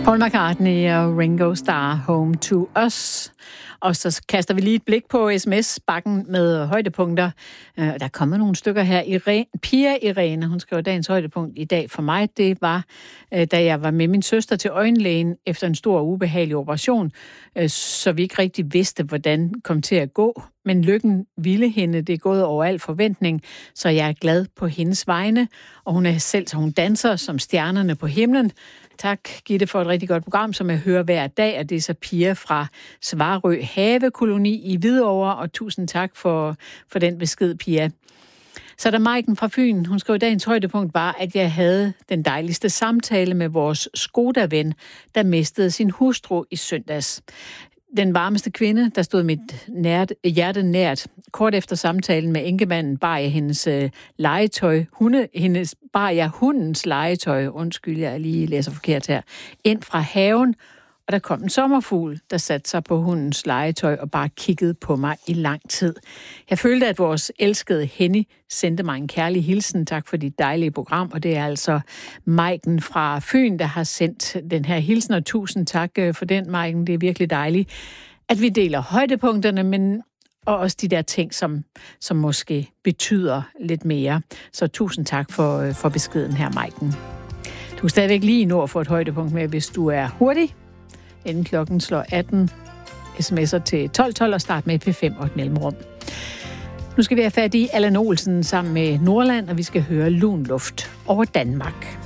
Paul McCartney og Ringo Starr, Home to Us. Og så kaster vi lige et blik på sms-bakken med højdepunkter. Der er kommet nogle stykker her. Pia Irene, hun skrev dagens højdepunkt i dag for mig. Det var, da jeg var med min søster til øjenlægen efter en stor ubehagelig operation, så vi ikke rigtig vidste, hvordan det kom til at gå. Men lykken ville hende, det er gået over al forventning, så jeg er glad på hendes vegne. Og hun er selv, så hun danser som stjernerne på himlen. Tak, Gitte, for et rigtig godt program, som jeg hører hver dag, og det er så Pia fra Svarø Havekoloni i Hvidovre, og tusind tak for den besked, Pia. Så er der Maiken fra Fyn. Hun skrev, dagens højdepunkt var, at jeg havde den dejligste samtale med vores Skoda-ven, der mistede sin hustru i søndags. Den varmeste kvinde, der stod mit hjerte nært. Kort efter samtalen med enkemanden bar jeg hendes legetøj, hundens legetøj, undskyld, jeg lige læser forkert her, ind fra haven, og der kom en sommerfugl, der satte sig på hundens legetøj og bare kiggede på mig i lang tid. Jeg følte, at vores elskede Henny sendte mig en kærlig hilsen. Tak for dit dejlige program, og det er altså Maiken fra Fyn, der har sendt den her hilsen, og tusind tak for den, Maiken. Det er virkelig dejligt, at vi deler højdepunkterne, men og også de der ting, som måske betyder lidt mere. Så tusind tak for beskeden her, Maiken. Du er stadigvæk lige nord for et højdepunkt med, hvis du er hurtig. Inden klokken slår 18, sms'er til 1212 og start med P5 og et mellemrum. Nu skal vi have fat i Allan Olsen sammen med Nordland, og vi skal høre Lun Luft over Danmark.